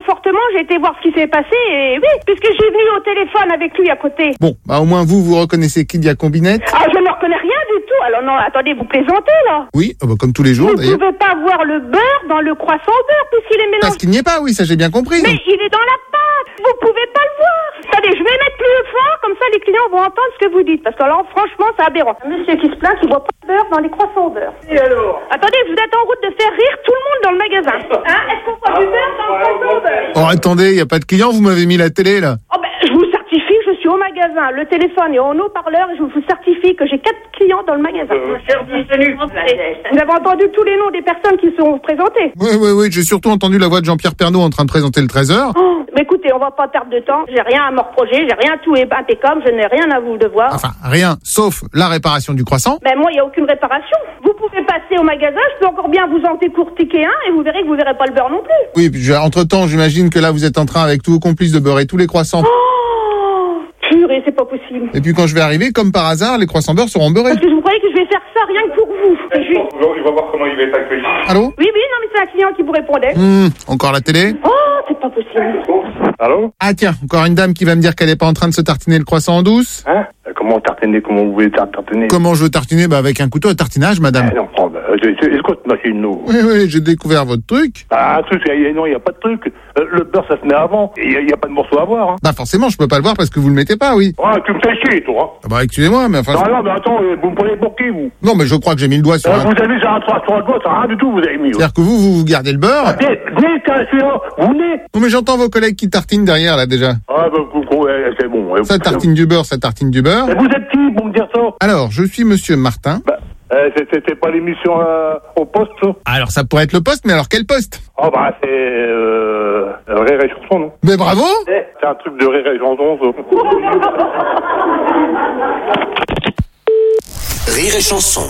fortement, j'ai été voir ce qui s'est passé, et oui, puisque j'ai venu au téléphone avec lui à côté. Bon, bah au moins vous reconnaissez Kidia Combinette. Ah, je ne reconnais rien du tout. Alors non, attendez, vous plaisantez, là. Oui, bah, comme tous les jours Vous d'ailleurs. ne pouvez pas voir le beurre dans le croissant au beurre, puisqu'il est mélangé. Parce qu'il n'y est pas, oui, ça j'ai bien compris. Mais il est dans la pâte. Vous pouvez pas le voir. Attendez, je vais mettre plus fort, comme ça les clients vont entendre ce que vous dites. Parce que là, franchement, c'est aberrant. Un monsieur qui se plaint qu'il voit pas de beurre dans les croissants au beurre. Et alors? Attendez, vous êtes en route de faire rire tout le monde dans le magasin. Hein? Est-ce qu'on voit du beurre dans le croissant au beurre? Oh, attendez, y a pas de client, vous m'avez mis la télé là. Oh ben, je vous certifie que je suis au magasin. Le téléphone est en haut-parleur et je vous certifie que j'ai 4 clients dans le magasin. Vous avez entendu tous les noms des personnes qui sont présentées. Oui, j'ai surtout entendu la voix de Jean-Pierre Pernaut en train de présenter le Trésor. Oh, mais écoutez, on va pas perdre de temps. J'ai rien à me reprocher, j'ai rien, tout est impeccable, je n'ai rien à vous devoir. Enfin, rien, sauf la réparation du croissant. Ben moi, il n'y a aucune réparation. Vous pouvez passer au magasin, je peux encore bien vous en décortiquer un et vous verrez que vous verrez pas le beurre non plus. Oui, puis entre-temps, j'imagine que là, vous êtes en train, avec tous vos complices, de beurrer tous les croissants. Oh, purée, c'est pas possible. Et puis quand je vais arriver, comme par hasard, les croissants beurre seront beurrés. Parce que vous croyez que je vais faire ça rien que pour vous. Il va voir comment il va être accueilli. Allô? Oui, non, mais c'est un client qui vous répondait. Encore la télé? Oh, c'est pas possible. Allô? Ah tiens, encore une dame qui va me dire qu'elle est pas en train de se tartiner le croissant en douce. Hein? Comment tartiner? Comment vous voulez tartiner? Comment je veux tartiner? Bah avec un couteau à tartinage, madame. Non, est-ce qu'on se machine, nous? Oui, j'ai découvert votre truc. Ah, un truc, non, il n'y a pas de truc. Le beurre, ça se met avant. Il n'y a pas de morceau à voir, hein. Bah forcément, je peux pas le voir parce que vous le mettez pas, oui. Ah, tu me fais chier, toi. Ah bah excusez-moi, mais enfin... Non, mais attends, vous me prenez pour qui, vous? Non, mais je crois que j'ai mis le doigt sur un... Vous avez mis sur un doigt, ça rien du tout, vous avez mis. C'est-à-dire que vous gardez le beurre. Venez, celui-là, vous venez. Non, mais j'entends vos collègues qui tartinent derrière, là, déjà. Ah, bah, c'est bon. Ça tartine du beurre, ça tartine du beurre. Mais vous êtes qui pour me dire ça? Alors, je suis monsieur Martin. Bah, c'était pas l'émission au poste, ça? Alors, ça pourrait être le poste, mais alors quel poste? Oh, bah, c'est Rire et Chanson, non? Mais bravo! C'est un truc de Rire et Chanson, ça. Rire et Chanson.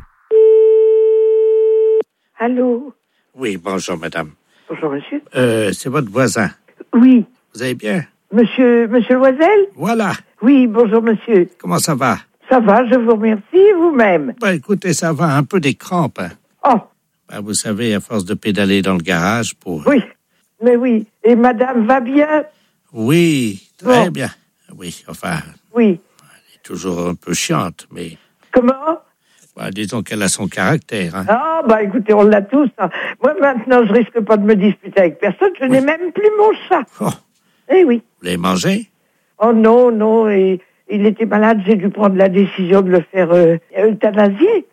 Allô? Oui, bonjour madame. Bonjour monsieur. C'est votre voisin. Oui. Vous allez bien? Monsieur Loisel? Voilà. Oui, bonjour monsieur. Comment ça va? Ça va, je vous remercie, vous-même? Bah écoutez, ça va, un peu des crampes. Hein. Oh. Bah, vous savez, à force de pédaler dans le garage pour... Oui, mais oui. Et madame va bien? Oui, très Bon. bien. Oui, enfin, Oui. elle est toujours un peu chiante, mais... Comment? Bah, disons qu'elle a son caractère. Hein. Ah, bah écoutez, on l'a tous. Hein. Moi, maintenant, je risque pas de me disputer avec personne. Je n'ai même plus mon chat. Oh, Eh oui. vous l'avez mangé? Oh non, et il était malade. J'ai dû prendre la décision de le faire euthanasier.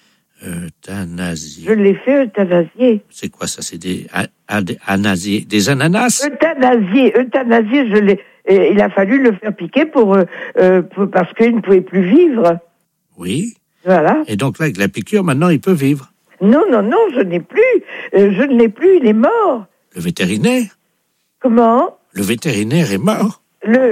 Euthanasie. Je l'ai fait euthanasier. C'est quoi ça? C'est des des ananas? Euthanasier, je l'ai. Il a fallu le faire piquer parce qu'il ne pouvait plus vivre. Oui. Voilà. Et donc là, avec la piqûre, maintenant, il peut vivre. Non, je n'ai plus. Je ne l'ai plus, il est mort. Le vétérinaire? Comment? Le vétérinaire est mort.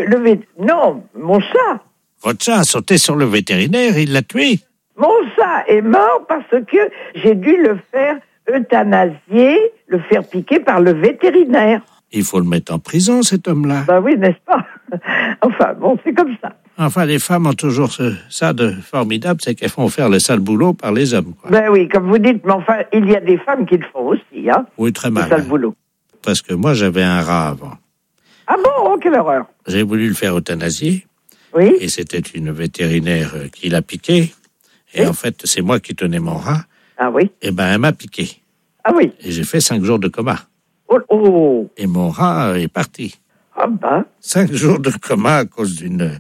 Non, mon chat. Votre chat a sauté sur le vétérinaire, il l'a tué. Mon chat est mort parce que j'ai dû le faire euthanasier, le faire piquer par le vétérinaire. Il faut le mettre en prison, cet homme-là. Ben oui, n'est-ce pas? Enfin, bon, c'est comme ça. Enfin, les femmes ont toujours ça de formidable, c'est qu'elles font faire le sale boulot par les hommes. Quoi. Ben oui, comme vous dites, mais enfin, il y a des femmes qui le font aussi, hein. Oui, très mal. C'est ça le boulot. Parce que moi, j'avais un rat avant. Ah bon? Oh, quelle horreur. J'ai voulu le faire euthanasier. Oui. Et c'était une vétérinaire qui l'a piqué. Et en fait, c'est moi qui tenais mon rat. Ah oui. Et ben, elle m'a piqué. Ah oui. Et j'ai fait 5 jours de coma. Oh. Et mon rat est parti. Ah ben. 5 jours de coma à cause d'une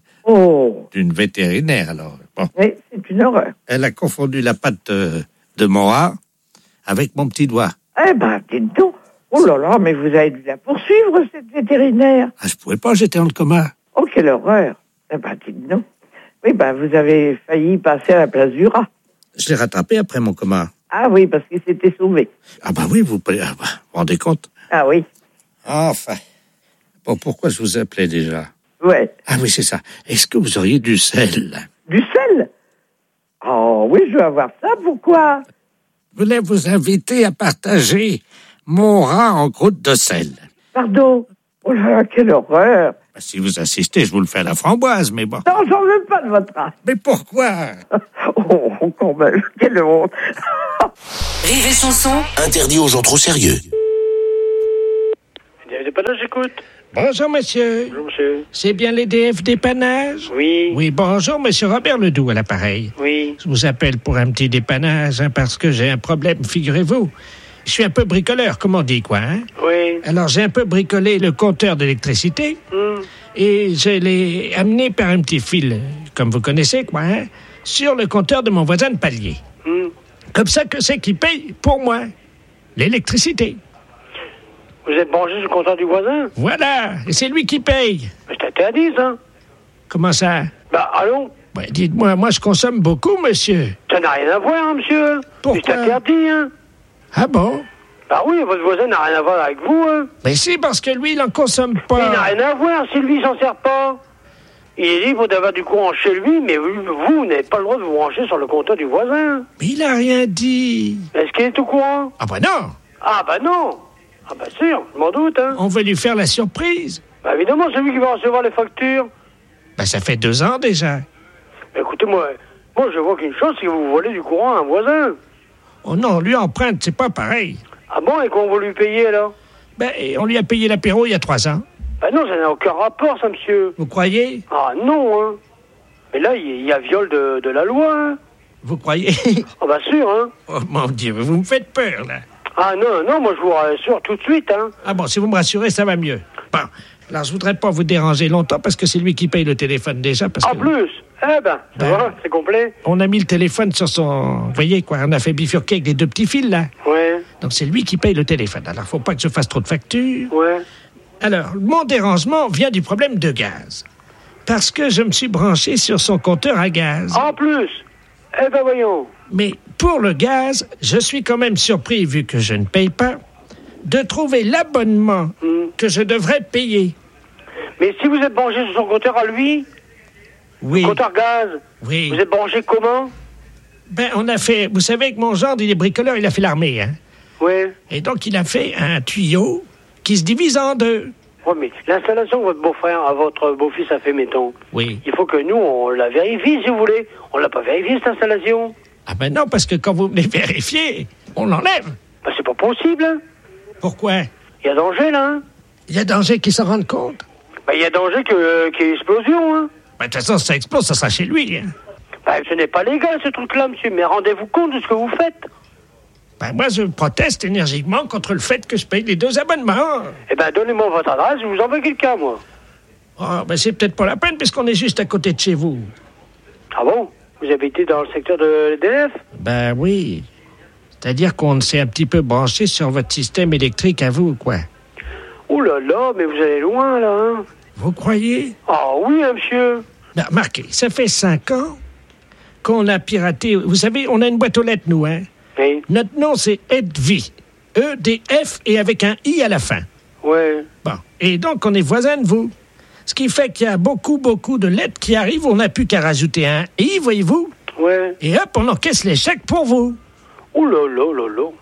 vétérinaire, alors. Bon. Oui, c'est une horreur. Elle a confondu la patte de mon rat avec mon petit doigt. Eh ben, dites donc. Oh là là, mais vous avez dû la poursuivre, cette vétérinaire. Ah, je pouvais pas, j'étais en coma. Oh, quelle horreur. Eh ben, dites donc. Oui, ben, vous avez failli passer à la place du rat. Je l'ai rattrapé après mon coma. Ah oui, parce qu'il s'était sauvé. Ah bah oui, vous vous rendez compte? Ah oui. Enfin. Bon, pourquoi je vous appelais déjà? Ouais. Ah oui, c'est ça. Est-ce que vous auriez du sel? Du sel? Oh oui, je veux avoir ça, pourquoi? Je voulais vous inviter à partager mon rat en croûte de sel. Pardon? Oh là là, quelle horreur! Si vous insistez, je vous le fais à la framboise, mais bon. Non, j'en veux pas de votre rat. Mais pourquoi? Oh, quand même, quelle honte! Rire et Chanson. Interdit aux gens trop sérieux. DF Dépannage, j'écoute. Bonjour, monsieur. Bonjour, monsieur. C'est bien les DF Dépannage? Oui. Oui, bonjour, monsieur Robert Ledoux à l'appareil. Oui. Je vous appelle pour un petit dépannage, parce que j'ai un problème, figurez-vous. Je suis un peu bricoleur, comme on dit, quoi, hein? Oui. Alors, j'ai un peu bricolé le compteur d'électricité et je l'ai amené par un petit fil, comme vous connaissez, quoi, hein, sur le compteur de mon voisin de palier. Comme ça, que c'est qui paye pour moi l'électricité. Vous êtes branché sur le compteur du voisin? Voilà, et c'est lui qui paye. Mais c'est interdit, ça. Comment ça? Bah, allons. Ouais, dites-moi, moi, je consomme beaucoup, monsieur. Ça n'a rien à voir, hein, monsieur. Pourquoi? C'est interdit, hein. Ah bon? Bah oui, votre voisin n'a rien à voir avec vous, hein. Mais si, parce que lui, il en consomme Mais il n'a pas. rien à voir si lui, il s'en sert pas. Il est libre d'avoir du courant chez lui, mais vous n'avez pas le droit de vous brancher sur le compteur du voisin. Mais il a rien dit. Est-ce qu'il est au courant? Ah bah non, Ah, bah non. Ah, bah sûr, je m'en doute, hein. on veut lui faire la surprise. Bah évidemment, c'est lui qui va recevoir les factures. Ben, ça fait 2 ans déjà. Mais écoutez, moi, je vois qu'une chose, c'est que vous volez du courant à un voisin. Oh non, lui emprunte, c'est pas pareil. Ah bon, et qu'on va lui payer, alors? Ben, on lui a payé l'apéro il y a 3 ans. Bah non, ça n'a aucun rapport, ça, monsieur. Vous croyez? Ah non, hein. Mais là, il y a viol de la loi, hein. Vous croyez? Ah bah sûr, hein. Oh mon Dieu, vous me faites peur, là. Ah non, moi, je vous rassure tout de suite, hein. Ah bon, si vous me rassurez, ça va mieux. Bon, alors je voudrais pas vous déranger longtemps parce que c'est lui qui paye le téléphone déjà. Parce En que plus, eh ben, ça va, c'est complet. on a mis le téléphone sur son... Vous voyez, quoi, on a fait bifurquer avec les 2 petits fils, là. Ouais, Donc c'est lui qui paye le téléphone. Alors, faut pas que je fasse trop de factures. ouais. Alors, mon dérangement vient du problème de gaz. Parce que je me suis branché sur son compteur à gaz. En plus, eh ben voyons. Mais pour le gaz, je suis quand même surpris, vu que je ne paye pas, de trouver l'abonnement que je devrais payer. Mais si vous êtes branché sur son compteur à lui, Oui, compteur gaz, oui. vous êtes branché comment? Ben, on a fait... Vous savez que mon gendre, il est bricoleur, il a fait l'armée, hein. Ouais. Et donc, il a fait un tuyau qui se divise en 2. Ouais, mais l'installation que votre beau-frère, votre beau-fils a fait, mettons, Oui. il faut que nous, on la vérifie, si vous voulez. On l'a pas vérifié, cette installation. Ah ben non, parce que quand vous venez vérifier, on l'enlève. Ben, c'est pas possible, hein. Pourquoi? Il y a danger, là, hein. Il y a danger qu'ils s'en rendent compte. Ben, il y a danger qu'il y ait explosion, hein. Ben, de toute façon, si ça explose, ça sera chez lui, hein. Ben, ce n'est pas légal, ce truc-là, monsieur, mais rendez-vous compte de ce que vous faites. Ben, moi, je proteste énergiquement contre le fait que je paye les 2 abonnements. Eh ben, donnez-moi votre adresse, je vous envoie quelqu'un, moi. Oh, ben, c'est peut-être pas la peine, puisqu'on est juste à côté de chez vous. Ah bon? Vous habitez dans le secteur de l'EDF? Ben oui. C'est-à-dire qu'on s'est un petit peu branché sur votre système électrique à vous, quoi. Oh là là, mais vous allez loin, là, hein. Vous croyez? Ah oui, hein, monsieur. Ben, remarquez, ça fait 5 ans qu'on a piraté... Vous savez, on a une boîte aux lettres, nous, hein? Oui. Notre nom, c'est EDF. E-D-F et avec un I à la fin. Ouais. Bon. Et donc, on est voisins de vous. Ce qui fait qu'il y a beaucoup de lettres qui arrivent. On n'a plus qu'à rajouter un I, voyez-vous. Ouais. Et hop, on encaisse les chèques pour vous. Oh là là là là.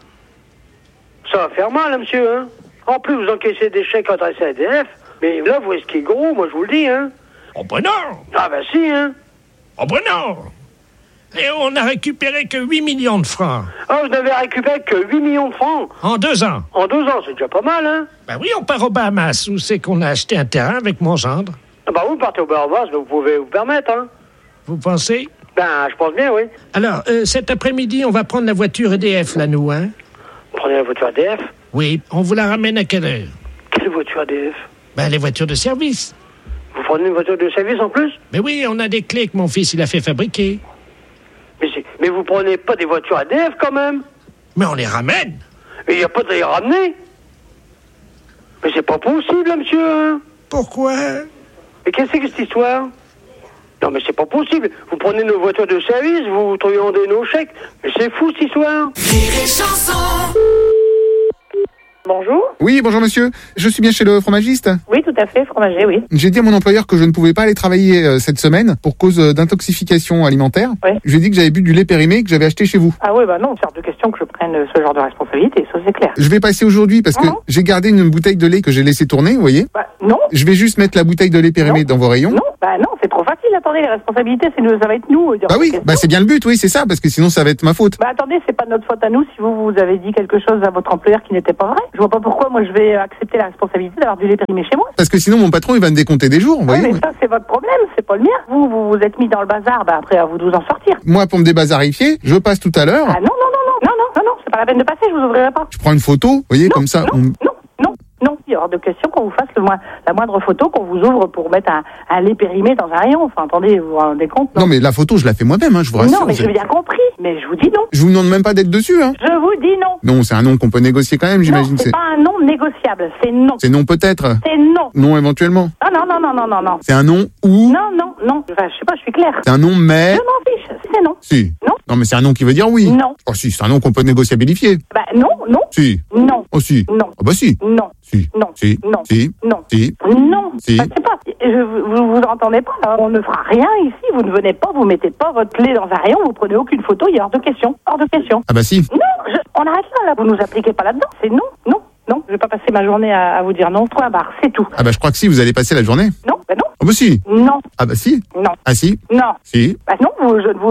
Ça va faire mal, hein, monsieur, hein. En plus, vous encaissez des chèques adressés à EDF. Mais là, vous risquez gros, moi, je vous le dis, hein. Oh ben non! Ah ben si, hein. Oh ben non! Et on n'a récupéré que 8 millions de francs. Ah, vous n'avez récupéré que 8 millions de francs. En 2 ans. En 2 ans, c'est déjà pas mal, hein. Ben oui, on part aux Bahamas, où c'est qu'on a acheté un terrain avec mon gendre. Ah bah, vous partez au Bahamas, vous pouvez vous permettre, hein. Vous pensez? Ben, je pense bien, oui. Alors, cet après-midi, on va prendre la voiture EDF, là, nous, hein? Prenez la voiture EDF. Oui, on vous la ramène à quelle heure? Quelle voiture EDF? Ben, les voitures de service. Vous prenez une voiture de service en plus? Mais oui, on a des clés que mon fils, il a fait fabriquer. Mais vous prenez pas des voitures EDF, quand même? Mais on les ramène. Et il n'y a pas de les ramener? Mais c'est pas possible, hein, monsieur, hein. Pourquoi? Mais qu'est-ce que c'est que cette histoire? Non, mais c'est pas possible. Vous prenez nos voitures de service, vous truandez nos chèques. Mais c'est fou, cette histoire. Bonjour. Oui, bonjour monsieur. Je suis bien chez le fromagiste. Oui, tout à fait, fromager, oui. J'ai dit à mon employeur que je ne pouvais pas aller travailler cette semaine pour cause d'intoxication alimentaire. Oui. Je lui ai dit que j'avais bu du lait périmé que j'avais acheté chez vous. Ah oui, bah non, c'est hors de question que je prenne ce genre de responsabilité, ça c'est clair. Je vais passer aujourd'hui parce que Non. j'ai gardé une bouteille de lait que j'ai laissé tourner, vous voyez. Bah non, Je vais juste mettre la bouteille de lait périmé dans vos rayons. non, bah non, c'est trop facile, attendez, les responsabilités, c'est nous, ça va être nous. Bah oui, bah c'est bien le but, oui, c'est ça, parce que sinon ça va être ma faute. Bah attendez, c'est pas de notre faute à nous si vous avez dit quelque chose à votre employeur qui n'était pas vrai. Je vois pas pourquoi moi je vais accepter la responsabilité d'avoir dû les périmer chez moi. Parce que sinon, mon patron, il va me décompter des jours, vous voyez. Mais ça, c'est votre problème, c'est pas le mien. Vous êtes mis dans le bazar, après, à vous de vous en sortir. Moi, pour me débazarifier, je passe tout à l'heure. Ah non, c'est pas la peine de passer, je vous ouvrirai pas. Je prends une photo, vous voyez, comme ça. Non, il y a hors de question qu'on vous fasse la moindre photo, qu'on vous ouvre pour mettre un lait périmé dans un rayon. Enfin, attendez, vous vous rendez compte? Non, mais la photo, je la fais moi-même, hein, je vous rassure. Non, mais j'ai bien compris. Mais je vous dis non. Je vous demande même pas d'être dessus, hein. Je vous dis non. Non, c'est un nom qu'on peut négocier quand même, j'imagine. Non, c'est pas un nom négociable, c'est non. C'est non peut-être. C'est non. Non éventuellement. Ah non. C'est un non ou. Non. Enfin, je sais pas, je suis claire. C'est un non mais. Je m'en fiche, c'est non. Si. Non. Non, mais c'est un nom qui veut dire oui. Non. Oh si, c'est un nom qu'on peut négociabilifier. Bah non. Si. Non. Oh si. Non. Ah bah si. Non. Si. Non. Si. Non. Si. Non. Si. Non. Si. Je sais pas. Vous entendez pas, là. On ne fera rien ici. Vous ne venez pas, vous mettez pas votre clé dans un rayon, vous prenez aucune photo, il y a hors de question. Hors de question. Ah bah si. Non, on arrête là. Vous nous appliquez pas là-dedans. C'est non. Je vais pas passer ma journée à vous dire non. Point barre, c'est tout. Ah bah je crois que si, vous allez passer la journée. Non, bah non. Ah bah si. Non. Ah bah si. Non. Ah si. Non. Si. Bah non, je ne vous...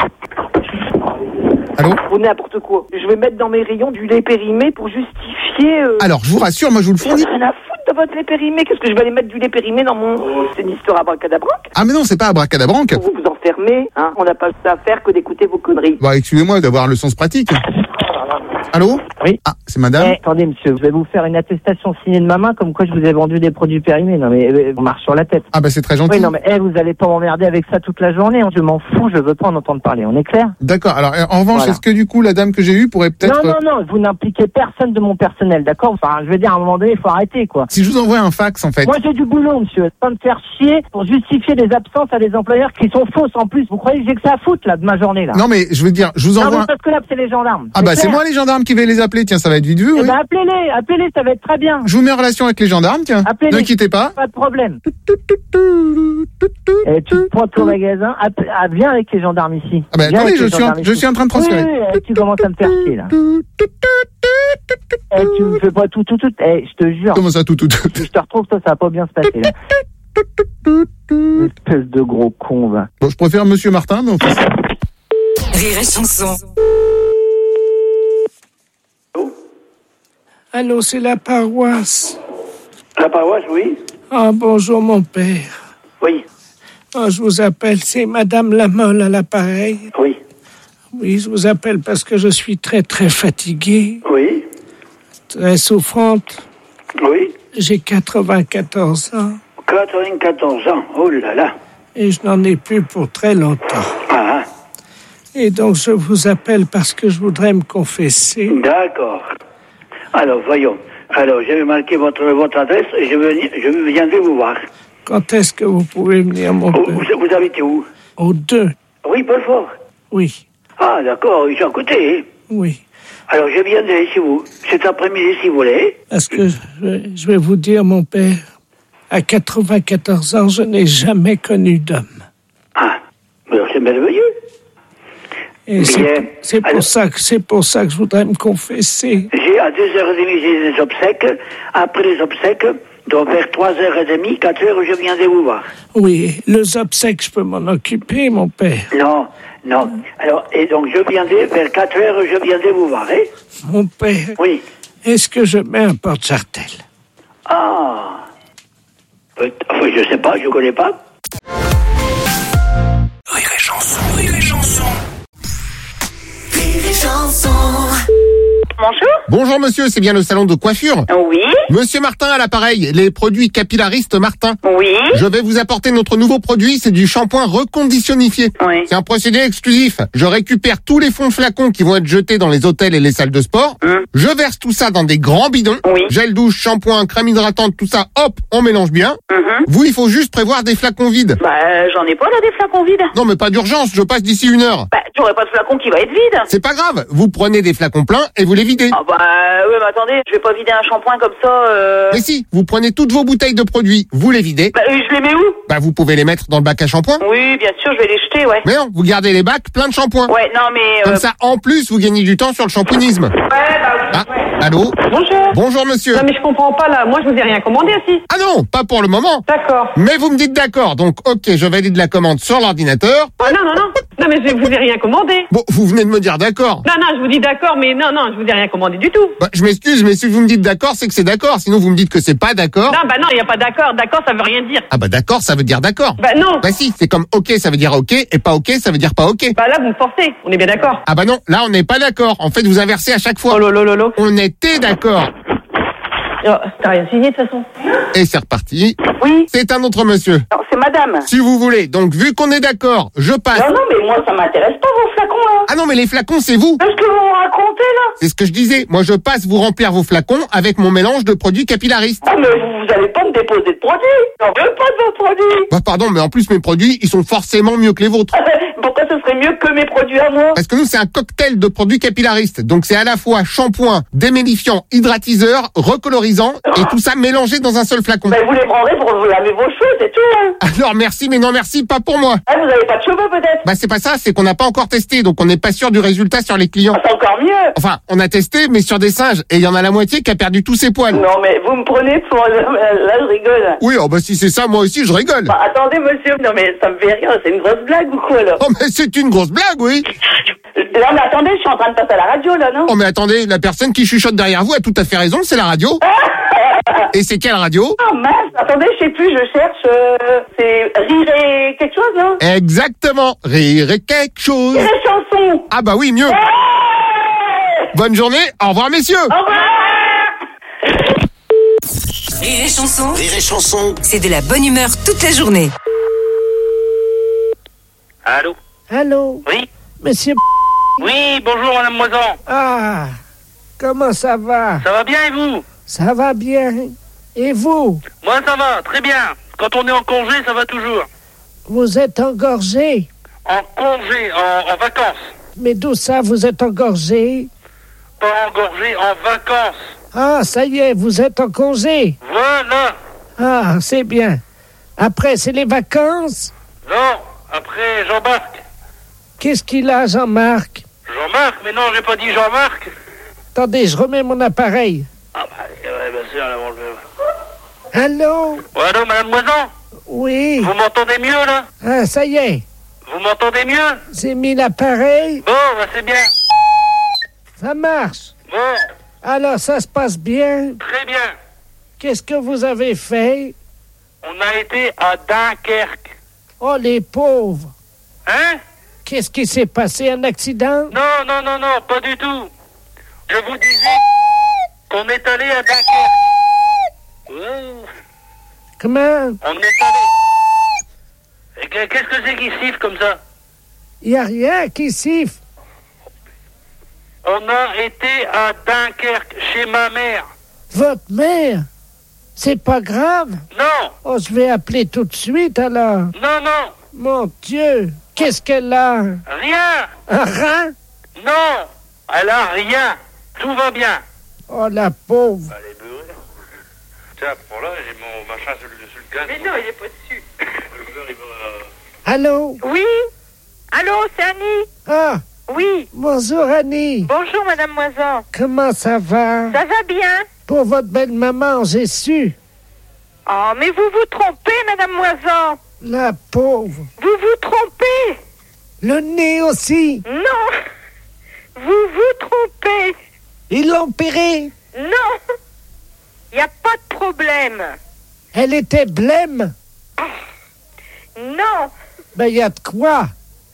Allô? Vous n'importe quoi. Je vais mettre dans mes rayons du lait périmé pour justifier... Alors, je vous rassure, moi je vous le fournis. J'en ai rien à foutre de votre lait périmé. Qu'est-ce que je vais aller mettre du lait périmé dans mon... C'est une histoire abracadabranque. Ah mais non, c'est pas abracadabranque. Vous vous enfermez, hein. On n'a pas ça à faire que d'écouter vos conneries. Bah excusez-moi d'avoir le sens pratique. Allô? Oui. Ah, c'est madame? Attendez, monsieur, je vais vous faire une attestation signée de ma main comme quoi je vous ai vendu des produits périmés. Non, mais on marche sur la tête. Ah bah c'est très gentil. Oui, non, mais vous allez pas m'emmerder avec ça toute la journée. Je m'en fous, je veux pas en entendre parler. On est clair? D'accord. Alors, en revanche, Voilà. est-ce que du coup, la dame que j'ai eue pourrait peut-être... Non, vous n'impliquez personne de mon personnel, d'accord? Enfin, je veux dire, à un moment donné, il faut arrêter, quoi. Si je vous envoie un fax, en fait... Moi, j'ai du boulot, monsieur. Pas me faire chier pour justifier des absences à des employeurs qui sont fausses en plus. Vous croyez que j'ai que ça à foutre, là, de ma journée, là? Non, mais je veux dire, je vous Non, envoie... mais parce que là, c'est les gendarmes. Ah bah c'est moi les gendarmes qui vais les appeler, tiens, ça va être vite vu, Eh oui. ben, appelez-les, ça va être très bien. Je vous mets en relation avec les gendarmes, tiens. Appelez-les. N'inquiétez pas. Pas de problème. Tu te pointes au magasin, viens avec les gendarmes ici. Ah bah Viens attendez, avec les gendarmes je ici. suis en train de transférer. Oui, tu commences à me faire chier, là. Tu me fais pas tout. Je te jure. Comment ça, tout Si je te retrouve, ça va pas bien se passer, là. Espèce de gros con, va. Bon, je préfère Monsieur Martin, mais on fait ça. Rire et chanson. Allô, c'est la paroisse. La paroisse, oui. Ah, bonjour, mon père. Oui. Ah, je vous appelle, c'est Madame Lamolle à l'appareil. Oui. Oui, je vous appelle parce que je suis très, très fatiguée, Oui. très souffrante. Oui. J'ai 94 ans 94 ans. Oh là là. et je n'en ai plus pour très longtemps. Ah. Et donc, je vous appelle parce que je voudrais me confesser. D'accord. Alors, voyons. Alors, je vais marquer votre adresse et je viendrai vous voir. Quand est-ce que vous pouvez venir, mon père? Vous habitez où? Au 2. Oui, Belfort. Oui. Ah, d'accord, ils sont à côté. Oui. Alors, je viendrai chez vous cet après-midi, si vous voulez. Parce que je vais vous dire, mon père, à 94 ans, je n'ai jamais connu d'homme. Ah, alors c'est merveilleux. Et c'est pour ça que je voudrais me confesser. J'ai à 2h30, j'ai des obsèques. Après les obsèques, donc vers 3h30, 4h, je viendrai vous voir. Oui, les obsèques, je peux m'en occuper, mon père. Non. Alors, et donc je viendrai vers 4h, je viendrai vous voir, hein? Mon père. Oui. Est-ce que je mets un porte-chartel? Ah. Je sais pas, je connais pas. Rire et chanson, rire et chanson. Rire et chanson. Bonjour. Bonjour monsieur, c'est bien le salon de coiffure? Oui. Monsieur Martin à l'appareil, les produits capillaristes Martin. Oui. Je vais vous apporter notre nouveau produit, c'est du shampoing reconditionnifié. Oui. C'est un procédé exclusif. Je récupère tous les fonds de flacons qui vont être jetés dans les hôtels et les salles de sport. Je verse tout ça dans des grands bidons. Oui. Gel douche, shampoing, crème hydratante, tout ça, hop, on mélange bien. Vous, il faut juste prévoir des flacons vides. Bah, j'en ai pas là des flacons vides. Non mais pas d'urgence, je passe d'ici 1 heure. Bah, j'aurai pas de flacon qui va être vide. C'est pas grave, vous prenez des flacons pleins et vous les videz. Ah bah, ouais, mais attendez, je vais pas vider un shampoing comme ça, Mais si, vous prenez toutes vos bouteilles de produits, vous les videz. Bah, je les mets où? Bah vous pouvez les mettre dans le bac à shampoing. Oui, bien sûr, je vais les jeter, ouais. Mais non, vous gardez les bacs pleins de shampoing. Ouais, non, mais... Comme ça, en plus, vous gagnez du temps sur le shampooinisme. Ouais, bah oui, Ah, ouais. Allô? Bonjour. Bonjour, monsieur. Non, mais je comprends pas, là. Moi, je vous ai rien commandé, aussi. Ah non, pas pour le moment. D'accord. Mais vous me dites d'accord, donc ok, je valide la commande sur l'ordinateur. Ah, non. Non, mais je vous ai rien commandé. Bon, vous venez de me dire d'accord. Non, je vous dis d'accord, mais non, je vous ai rien commandé du tout. Bah, je m'excuse, mais si vous me dites d'accord, c'est que c'est d'accord. Sinon, vous me dites que c'est pas d'accord. Non, il n'y a pas d'accord. D'accord, ça veut rien dire. Ah bah d'accord, ça veut dire d'accord. Bah non. Bah si, c'est comme ok, ça veut dire ok, et pas ok, ça veut dire pas ok. Bah là, vous me forcez. On est bien d'accord. Ah bah non, là on n'est pas d'accord. En fait, vous inversez à chaque fois. Oh lolo. On était d'accord. T'as rien signé, de toute façon. Et c'est reparti. Oui. C'est un autre monsieur. Non, c'est madame. Si vous voulez. Donc vu qu'on est d'accord, je passe. Non, mais moi, ça m'intéresse pas, vos flacons, là. Ah non, mais les flacons, c'est vous. Qu'est-ce que vous me racontez, là? C'est ce que je disais. Moi, je passe vous remplir vos flacons avec mon mélange de produits capillaristes. Ah, mais vous allez pas me déposer de produits. J'en veux pas de vos produits. Bah pardon, mais en plus mes produits, ils sont forcément mieux que les vôtres. Pourquoi ce serait mieux que mes produits à moi? Parce que nous, c'est un cocktail de produits capillaristes. Donc c'est à la fois shampoing, démélifiant, hydratiseur, recolorisant, et tout ça mélangé dans un seul flacon. Ben, vous les prendrez pour vous laver vos cheveux, c'est tout, hein. Alors merci, mais non merci, pas pour moi. Ah, vous avez pas de cheveux, peut-être? Bah c'est pas ça, c'est qu'on n'a pas encore testé, donc on n'est pas sûr du résultat sur les clients. Ah, c'est encore mieux. Enfin, on a testé, mais sur des singes, et il y en a la moitié qui a perdu tous ses poils. Non, mais vous me prenez pour... Là, je rigole. Oui, oh bah si c'est ça, moi aussi je rigole. Bah, attendez, monsieur. Non, mais ça me fait rire. C'est une grosse blague ou quoi, là? Oh mais c'est une grosse blague, oui. Non, mais attendez, je suis en train de passer à la radio, là, non? Oh mais attendez, la personne qui chuchote derrière vous a tout à fait raison, c'est la radio. Et c'est quelle radio? Oh mince, attendez, je sais plus, je cherche, c'est Rire et quelque chose, non? Exactement, rire et quelque chose. Rire et chanson. Ah bah oui, mieux. Bonne journée, au revoir messieurs. Au revoir. Rire et chanson, Rire et chanson. c'est de la bonne humeur toute la journée. Allô? Allô? Oui? Monsieur... Oui, bonjour, madame Moisan. Ah, comment ça va? Ça va bien et vous? Ça va bien. Et vous? Moi, ça va, très bien. Quand on est en congé, ça va toujours. Vous êtes engorgé? En congé, en vacances. Mais d'où ça, vous êtes engorgé? Pas engorgé, en vacances. Ah, ça y est, vous êtes en congé. Voilà. Ah, c'est bien. Après, c'est les vacances? Non, après Jean-Marc. Qu'est-ce qu'il a, Jean-Marc? Jean-Marc? Mais non, j'ai pas dit Jean-Marc. Attendez, je remets mon appareil. Ah bah, ouais, bien sûr, là, on le... Allô? Ouais, allô, madame Moisan? Oui. Vous m'entendez mieux, là? Ah, ça y est. Vous m'entendez mieux? J'ai mis l'appareil. Bon, bah, c'est bien. Ça marche. Bon, Alors, ça se passe bien. très bien. Qu'est-ce que vous avez fait? On a été à Dunkerque. Oh, les pauvres. Hein? Qu'est-ce qui s'est passé? Un accident? Non, pas du tout. Je vous disais qu'on est allé à Dunkerque. Oh, Comment? on est allé. Et qu'est-ce que c'est qui siffle comme ça? Il n'y a rien qui siffle. On a été à Dunkerque, chez ma mère. Votre mère? C'est pas grave? Non, Oh, je vais appeler tout de suite, alors. non, Mon Dieu, qu'est-ce qu'elle a? rien. Un rein? Non, elle a rien. Tout va bien. Oh, la pauvre. Elle est beurrée. Tiens, prends-là, j'ai mon machin sur le gaz. Mais non, il est pas dessus. Le beurre, il va... Allô? Oui? Allô, c'est Annie? Ah, Oui. bonjour Annie. Bonjour, madame Moisan. Comment ça va? Ça va bien? Pour votre belle-maman, j'ai su. Oh, mais vous vous trompez, madame Moisan. La pauvre. Vous vous trompez. Le nez aussi. Non. Vous vous trompez. Ils l'ont opérée. Non. Il n'y a pas de problème. Elle était blême. Non. Ben, il y a de quoi.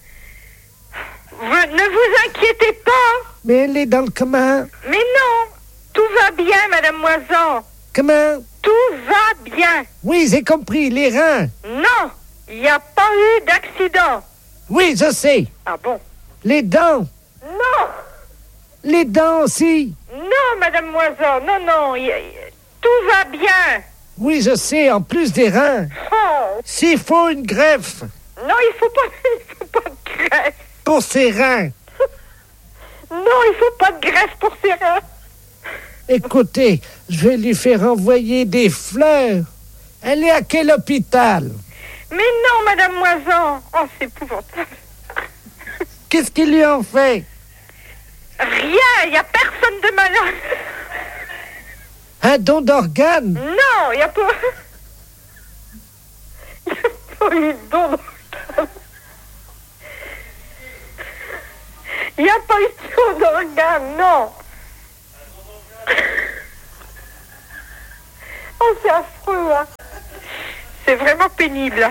Ne vous inquiétez pas. Mais elle est dans le comment? Mais non. Tout va bien, madame Moisan. Comment? Tout va bien. Oui, j'ai compris, les reins. Non. Il n'y a pas eu d'accident. Oui, je sais. Ah bon? Les dents. Non. Les dents aussi. Non, madame Moisan. Non. Tout va bien. Oui, je sais, en plus des reins. Oh. S'il faut une greffe Non, il faut pas de greffe. pour ses reins. Non, il faut pas de greffe pour ses reins. Écoutez, je vais lui faire envoyer des fleurs. Elle est à quel hôpital? Mais non, madame Moisan. Oh, c'est épouvantable. Qu'est-ce qu'ils lui ont fait? Rien, il n'y a personne de malade. Un don d'organe? Non, il n'y a pas... Il n'y a pas eu de don d'organe. Il n'y a pas eu de don d'organe, non. Oh, c'est affreux, hein. C'est vraiment pénible.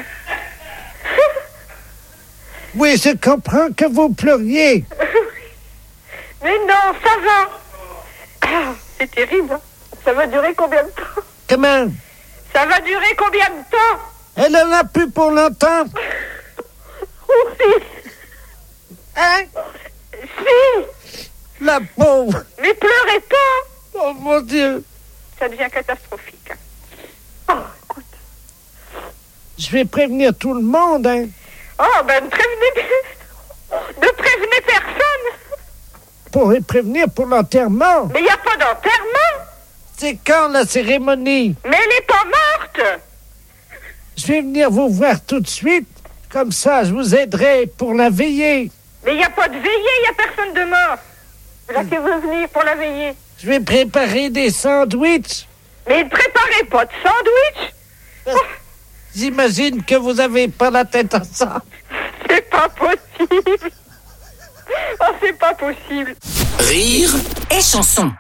Oui, je comprends que vous pleuriez. Mais non, ça va. Ah, c'est terrible. Hein. Ça va durer combien de temps? Comment? Ça va durer combien de temps? Elle en a plus pour longtemps. Oui. Hein? Si. La pauvre. Mais pleurez pas. Oh mon Dieu. Ça devient catastrophique. Oh, écoute. Je vais prévenir tout le monde, hein. Oh, ben ne prévenez personne. Pour les prévenir pour l'enterrement. Mais il n'y a pas d'enterrement. C'est quand la cérémonie? Mais elle n'est pas morte. Je vais venir vous voir tout de suite. Comme ça, je vous aiderai pour la veillée. Mais il n'y a pas de veillée, il n'y a personne de mort. Là qui veut venir pour la veillée. Je vais préparer des sandwichs. Mais ne préparez pas de sandwich. J'imagine que vous n'avez pas la tête à ça. C'est pas possible. Oh, c'est pas possible. Rire et chanson.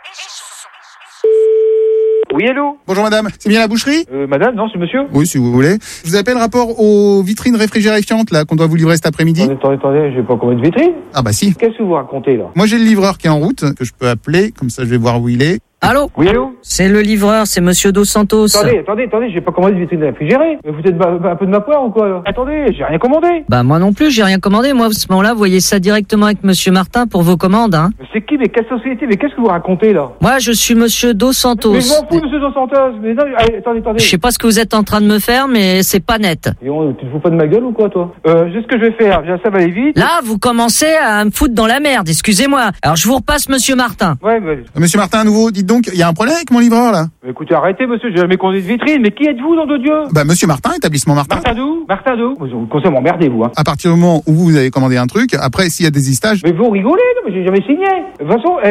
Oui, allô? Bonjour madame, c'est bien la boucherie? Madame, non, c'est monsieur? Oui, si vous voulez. Je vous appelle rapport aux vitrines réfrigéréfiantes là qu'on doit vous livrer cet après-midi. Attendez, j'ai pas combien de vitrines? Ah bah si. Qu'est-ce que vous racontez, là? Moi j'ai le livreur qui est en route, que je peux appeler, comme ça je vais voir où il est. Allô? Oui, allô? C'est le livreur, c'est Monsieur Dos Santos. Attendez, j'ai pas commandé de vitrine réfrigérée. Vous êtes un peu de ma poire ou quoi, là? Attendez, j'ai rien commandé. Bah moi non plus, j'ai rien commandé. Moi, à ce moment-là, vous voyez ça directement avec Monsieur Martin pour vos commandes, hein. Mais c'est qui? Mais quelle société? Mais qu'est-ce que vous racontez, là? Moi, je suis Monsieur Dos Santos. Mais je m'en fous, monsieur Dos Santos. Mais non, attendez. Je sais pas ce que vous êtes en train de me faire, mais c'est pas net. Et tu te fous pas de ma gueule ou quoi, toi? Juste ce que je vais faire, ça va aller vite. Là, vous commencez à me foutre dans la merde, excusez-moi. Alors, je vous repasse Monsieur Martin. Ouais, mais... Monsieur Martin à nouveau, dites donc, il y a un problème avec mon livreur là? Écoutez, arrêtez, monsieur, j'ai jamais commandé de vitrine. Mais qui êtes-vous, nom de Dieu? Bah monsieur Martin, établissement Martin. Martin d'où? Vous commencez à m'emmerder, vous, hein. À partir du moment où vous avez commandé un truc, après s'il y a des histages... Mais vous rigolez, non, mais j'ai jamais signé. De toute façon,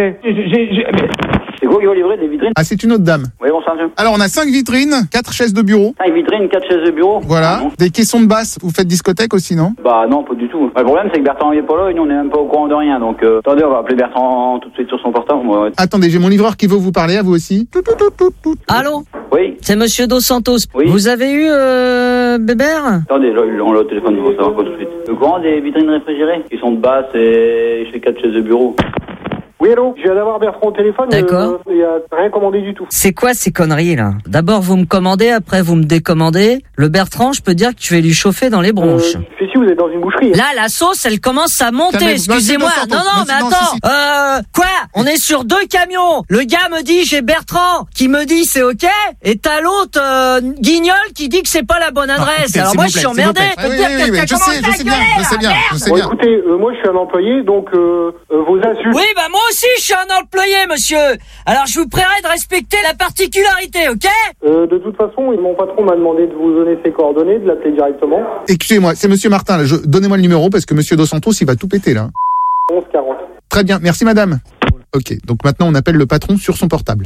c'est quoi qui va livrer des vitrines? Ah, c'est une autre dame. Oui, bonsoir, monsieur. Alors on a 5 vitrines, 4 chaises de bureau. 5 vitrines, 4 chaises de bureau. Voilà. Des caissons de basse. Vous faites discothèque aussi, non? Bah non, pas du tout. Le problème, c'est que Bertrand n'est pas là et nous, on est même pas au courant de rien. Donc, attendez, on va appeler Bertrand tout de suite sur son portable. Attendez, j'ai mon livreur qui veut vous parler, à vous aussi. Allô? Oui. C'est Monsieur Dos Santos. Oui. Vous avez eu Bébert? Attendez, là, on l'a au téléphone, il faut savoir quoi tout de suite. Le courant des vitrines réfrigérées qui sont de basse et chez 4 chaises de bureau. Oui, allô? Je viens d'avoir Bertrand au téléphone. D'accord. Il a rien commandé du tout. C'est quoi ces conneries, là? D'abord, vous me commandez, après, vous me décommandez. Le Bertrand, je peux dire que tu vas lui chauffer dans les bronches. Si, vous êtes dans une boucherie. Là, la sauce, elle commence à monter, mais, excusez-moi. Non, mais attends. Quoi? On est sur 2 camions. Le gars me dit, j'ai Bertrand, qui me dit c'est ok, et t'as l'autre, Guignol, qui dit que c'est pas la bonne adresse. Écoutez, alors s'il moi, vous je suis plaît, emmerdé. je sais bien. Écoutez, moi, je suis un employé, donc, vos insultes. Oui, bah, moi aussi, je suis un employé, monsieur. Alors, je vous prierai de respecter la particularité, ok? De toute façon, mon patron m'a demandé de vous donner ses coordonnées, de l'appeler directement. Excusez-moi, c'est monsieur Martin, là. Donnez-moi le numéro parce que monsieur Dos Santos, il va tout péter, là. 1140. Très bien, merci madame. Ok, donc maintenant on appelle le patron sur son portable.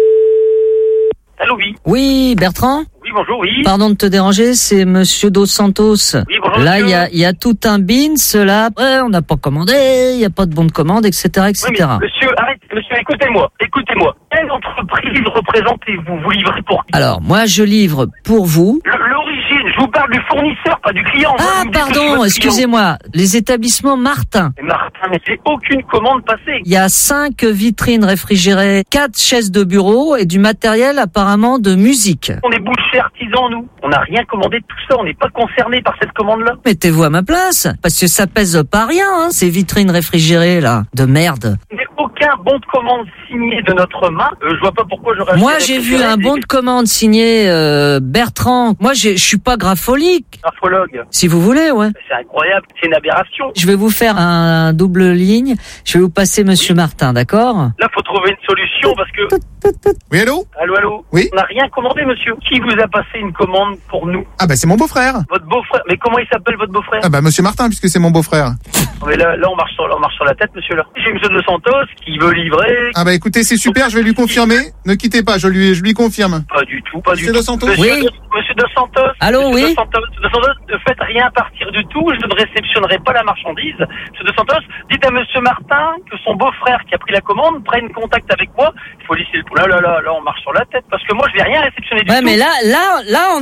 Allô, oui. Oui, Bertrand? Oui, bonjour, oui. Pardon de te déranger, c'est Monsieur Dos Santos. Oui, bonjour, là, monsieur. il y a tout un bins, là. Ouais, on n'a pas commandé, il n'y a pas de bon de commande, etc., etc. Oui, mais monsieur, arrête, monsieur, écoutez-moi. Quelle entreprise représentez-vous? Vous livrez pour qui? Alors, moi, je livre pour vous. L'origine, je vous parle du fournisseur, pas du client. Ah, pardon, excusez-moi. Les établissements Martin. Martin, mais j'ai aucune commande passée. Il y a 5 vitrines réfrigérées, 4 chaises de bureau et du matériel apparemment de musique. On est bouchers artisans, nous. On n'a rien commandé de tout ça. On n'est pas concernés par cette commande-là. Mettez-vous à ma place, parce que ça pèse pas rien, hein, ces vitrines réfrigérées, là. De merde. Mais aucun bon de commande signé de notre main. Je vois pas pourquoi j'aurais... Moi, j'ai vu un bon de commande signé Bertrand. Moi, je suis pas grapholique. Graphologue. Si vous voulez, ouais. C'est incroyable. C'est une aberration. Je vais vous faire un double ligne. Je vais vous passer Monsieur Martin, d'accord? Là, faut trouver une solution parce que... Oui, allô? Allô? Oui. On n'a rien commandé, monsieur. Qui vous a passé une commande pour nous? Ah bah c'est mon beau-frère. Votre beau-frère? Mais comment il s'appelle, votre beau-frère? Ah bah monsieur Martin, puisque c'est mon beau-frère. Mais là, on marche sur la tête, monsieur, là. J'ai monsieur Dos Santos qui s'il veut livrer. Ah bah écoutez, c'est super, je vais lui confirmer. Ne quittez pas, je lui confirme. Pas du tout, pas du tout. Monsieur Dos Santos. Monsieur Dos Santos. Allô, Monsieur oui. Dos Santos, ne faites rien partir du tout, je ne réceptionnerai pas la marchandise. Monsieur Dos Santos, dites à Monsieur Martin que son beau-frère qui a pris la commande prenne contact avec moi. Il faut laisser le... Là, on marche sur la tête, parce que moi, je vais rien réceptionner du tout. Ouais, mais là, on